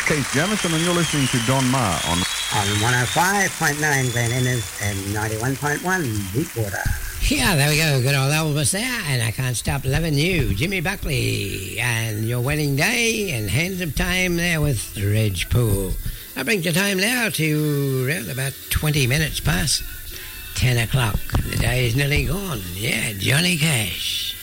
Keith Jamison, and you're listening to Don Ma on 105.9 Glen Innes and 91.1 Deepwater. Yeah, there we go. Good old Elvis there, and I Can't Stop Loving You. Jimmy Buckley, and Your Wedding Day, and Hands of Time there with Reg Poole. That brings the time now to around about 20 minutes past 10 o'clock. The day is nearly gone. Yeah, Johnny Cash.